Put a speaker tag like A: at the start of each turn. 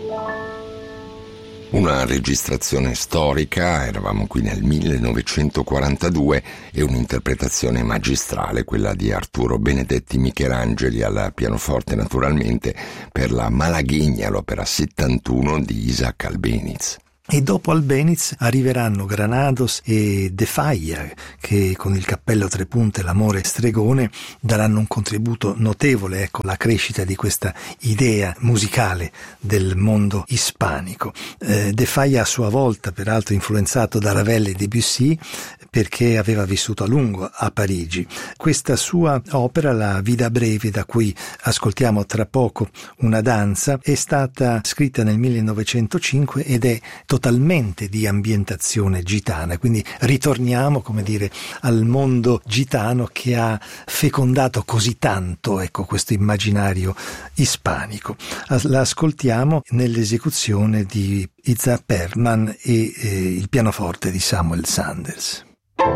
A: Una registrazione storica, eravamo qui nel 1942, e un'interpretazione magistrale, quella di Arturo Benedetti Michelangeli al pianoforte naturalmente, per la Malagueña, l'opera 71 di Isaac Albéniz.
B: E dopo Albéniz arriveranno Granados e De Falla, che con il cappello tre punte, l'amore stregone, daranno un contributo notevole, alla crescita di questa idea musicale del mondo ispanico. De Falla a sua volta, peraltro influenzato da Ravel e Debussy, perché aveva vissuto a lungo a Parigi. Questa sua opera, La Vida Breve, da cui ascoltiamo tra poco una danza, è stata scritta nel 1905 ed è totalmente di ambientazione gitana, quindi ritorniamo, al mondo gitano che ha fecondato così tanto, questo immaginario ispanico. La ascoltiamo nell'esecuzione di Itzhak Perlman e il pianoforte di Samuel Sanders.